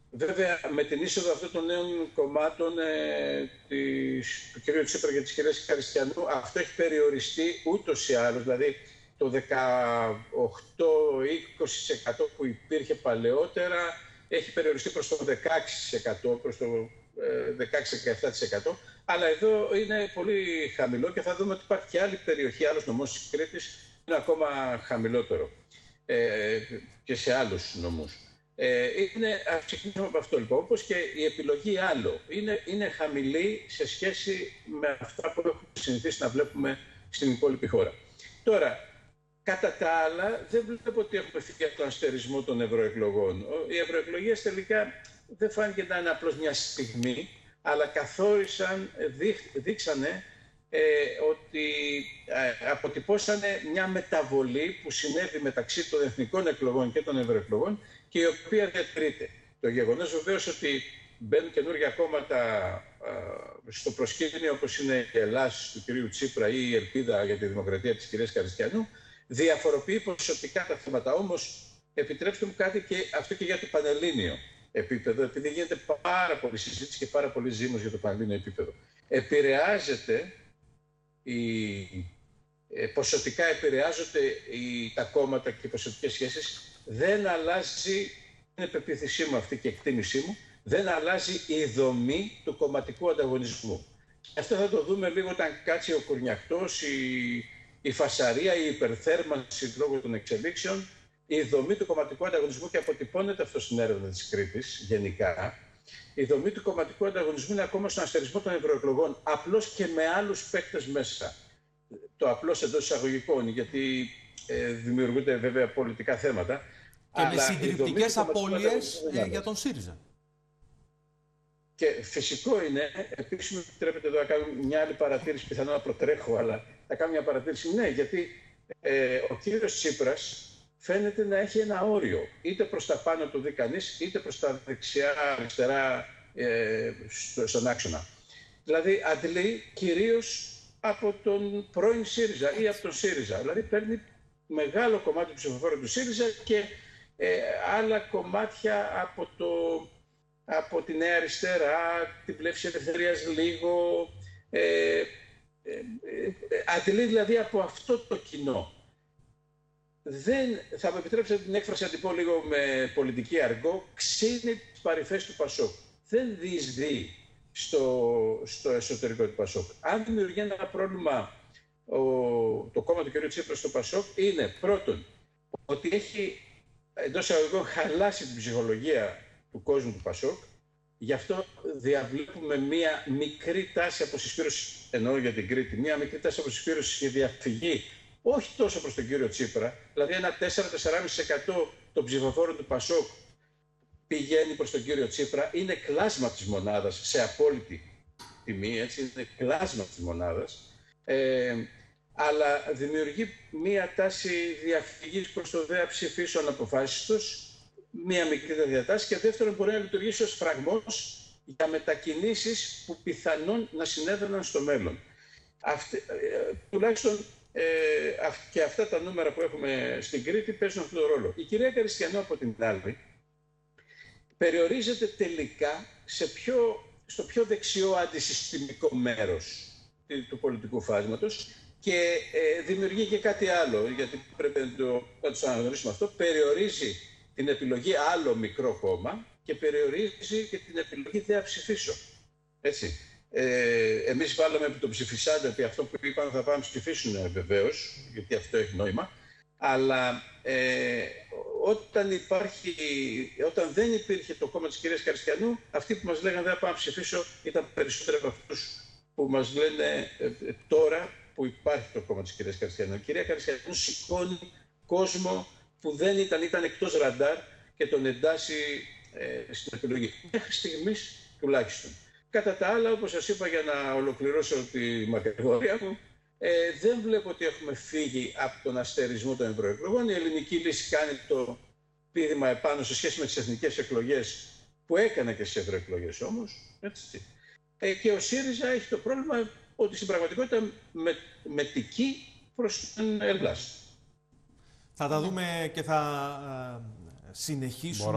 Βέβαια, με την είσοδο αυτών των νέων κομμάτων του κ. Τσίπρα και της κυρίας Χριστιανού, αυτό έχει περιοριστεί ούτως ή άλλως. Δηλαδή, το 18-20% που υπήρχε παλαιότερα έχει περιοριστεί προς το 16%, προς το 16-17%. Αλλά εδώ είναι πολύ χαμηλό και θα δούμε ότι υπάρχει και άλλη περιοχή, άλλος νομός της Κρήτης, είναι ακόμα χαμηλότερο και σε άλλους νομούς. Ας ξεκινήσουμε από αυτό λοιπόν, όπως και η επιλογή άλλο. Είναι χαμηλή σε σχέση με αυτά που έχουμε συνηθίσει να βλέπουμε στην υπόλοιπη χώρα. Τώρα, κατά τα άλλα, δεν βλέπω ότι έχουμε φύγει από τον αστερισμό των ευρωεκλογών. Οι ευρωεκλογές τελικά δεν φάνηκε να είναι απλώς μια στιγμή, αλλά καθόρισαν, δείξανε ότι αποτυπώσανε μια μεταβολή που συνέβη μεταξύ των εθνικών εκλογών και των ευρωεκλογών και η οποία διατηρείται. Το γεγονός βεβαίως ότι μπαίνουν καινούργια κόμματα στο προσκήνιο, όπως είναι η Ελλάς του κυρίου Τσίπρα ή η Ελπίδα για τη Δημοκρατία της κυρίας Χριστιανού, διαφοροποιεί ποσοτικά τα θέματα. Όμως, επιτρέψτε μου κάτι και αυτό και για το πανελλήνιο επίπεδο, επειδή γίνεται πάρα πολλή συζήτηση και πάρα πολύ ζήμος για το πανελλήνιο επίπεδο. Επηρεάζεται ποσοτικά επηρεάζονται τα κόμματα και οι ποσοτικές σχέσεις. Δεν αλλάζει, είναι πεποίθησή μου αυτή και εκτίμησή μου, δεν αλλάζει η δομή του κομματικού ανταγωνισμού. Αυτό θα το δούμε λίγο όταν κάτσει ο κουρνιαχτός, η φασαρία, η υπερθέρμανση λόγω των εξελίξεων, η δομή του κομματικού ανταγωνισμού, και αποτυπώνεται αυτό στην έρευνα της Κρήτης γενικά. Η δομή του κομματικού ανταγωνισμού είναι ακόμα στον αστερισμό των ευρωεκλογών, απλώς και με άλλους παίκτες μέσα. Το απλώς εντός εισαγωγικών, γιατί δημιουργούνται βέβαια πολιτικά θέματα. Και με συντριπτικές απώλειες για τον ΣΥΡΙΖΑ. Και φυσικό είναι, επίσης μου επιτρέπετε εδώ να κάνω μια άλλη παρατήρηση, πιθανόν να προτρέχω, αλλά θα κάνω μια παρατήρηση. Ναι, γιατί ο κύριος Τσίπρας φαίνεται να έχει ένα όριο, είτε προς τα πάνω το δει κανείς, είτε προς τα δεξιά-αριστερά στον άξονα. Δηλαδή αντλεί κυρίως από τον πρώην ΣΥΡΙΖΑ ή από τον ΣΥΡΙΖΑ. Δηλαδή παίρνει μεγάλο κομμάτι του ψηφοφόρου του ΣΥΡΙΖΑ και άλλα κομμάτια από τη Νέα Αριστερά, την Πλεύση Ελευθερίας λίγο. Αντλεί δηλαδή από αυτό το κοινό. Θα μου επιτρέψετε την έκφραση, να την πω λίγο με πολιτική αργό, ξύνει τις παρυφές του ΠΑΣΟΚ. Δεν διεισδύει στο εσωτερικό του ΠΑΣΟΚ. Αν δημιουργεί ένα πρόβλημα το κόμμα του κ. Τσίπρα στο ΠΑΣΟΚ, είναι πρώτον ότι έχει εντός εισαγωγικών χαλάσει την ψυχολογία του κόσμου του ΠΑΣΟΚ. Γι' αυτό διαβλέπουμε μία μικρή τάση αποσυσπήρωσης, εννοώ για την Κρήτη, μία μικρή τάση αποσυσπήρωσης και διαφυγή, όχι τόσο προς τον κύριο Τσίπρα, δηλαδή ένα 4-4,5% των ψηφοφόρων του ΠΑΣΟΚ πηγαίνει προς τον κύριο Τσίπρα, είναι κλάσμα της μονάδας σε απόλυτη τιμή, έτσι, είναι κλάσμα της μονάδας, αλλά δημιουργεί μία τάση διαφυγής προς το ΔΕΑ ψηφίσεων αποφάσιστος, μία μικρή διατάση, και δεύτερον μπορεί να λειτουργήσει ως φραγμός για μετακινήσεις που πιθανόν να συνέβαιναν στο μέλλον. Τουλάχιστον και αυτά τα νούμερα που έχουμε στην Κρήτη παίζουν αυτόν τον ρόλο. Η κυρία Χριστιανού από την άλλη περιορίζεται τελικά στο πιο δεξιό αντισυστημικό μέρος του πολιτικού φάσματος και δημιουργεί και κάτι άλλο, γιατί πρέπει να το αναγνωρίσουμε αυτό. Περιορίζει την επιλογή άλλο μικρό κόμμα και περιορίζει και την επιλογή ΔΕΑ ψηφίσω. Έτσι. Εμείς βάλαμε επί το ψηφισάντα, επί αυτό που είπαν θα πάμε ψηφίσουν βεβαίως, γιατί αυτό έχει νόημα, αλλά όταν δεν υπήρχε το κόμμα της κυρίας Χριστιανού, αυτοί που μας λέγανε δεν θα πάμε ψηφίσω ήταν περισσότεροι από αυτούς που μας λένε τώρα που υπάρχει το κόμμα της κυρίας Χριστιανού. Η κυρία Χριστιανού σηκώνει κόσμο που δεν ήταν εκτός ραντάρ και τον εντάσσει στην επιλογή. Μέχρι στιγμής τουλάχιστον. Κατά τα άλλα, όπως σας είπα, για να ολοκληρώσω τη μακρηγορία μου, δεν βλέπω ότι έχουμε φύγει από τον αστερισμό των ευρωεκλογών. Η ελληνική λύση κάνει το πείδημα επάνω σε σχέση με τις εθνικές εκλογές που έκανε και στις ευρωεκλογές όμως. Έτσι. Και ο ΣΥΡΙΖΑ έχει το πρόβλημα ότι στην πραγματικότητα μετικεί προς την Ελλάς. Θα τα δούμε και θα συνεχίσουμε.